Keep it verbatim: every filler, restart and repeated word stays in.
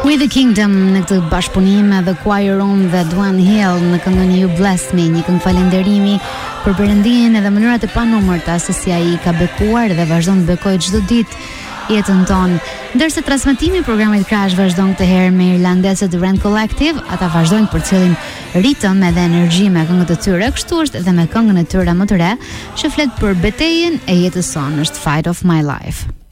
With the Kingdom në këtë bashkëpunim The Choir Room dhe Duane Hill në këngën You Bless Me, një këngë falënderimi për Perëndin edhe mënyrat e panumërta se si ai ka bekuar dhe vazhdon të bekojë çdo ditë jetën tonë. Ndërsa transmetimi i programit Crash vazhdon këtë herë me irlandezët Rand Collective, ata vazhdojnë të përcjellin ritëm edhe energji me këngët e tyre, kështu është edhe me këngën e tyre më të re, që flet për betejën e jetës sonë, është Fight of My Life.